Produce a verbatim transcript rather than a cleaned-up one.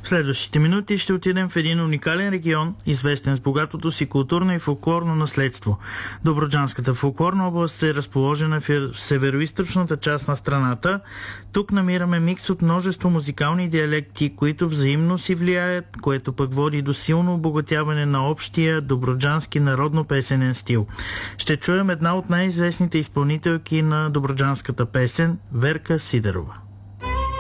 В следващите минути ще отидем в един уникален регион, известен с богатото си културно и фолклорно наследство. Добруджанската фолклорна област е разположена в североизточната част на страната. Тук намираме микс от множество музикални диалекти, които взаимно си влияят, което пък води до силно обогатяване на общия добруджански народно-песенен стил. Ще чуем една от най-известните изпълнителки на добруджанската песен – Верка Сидерова.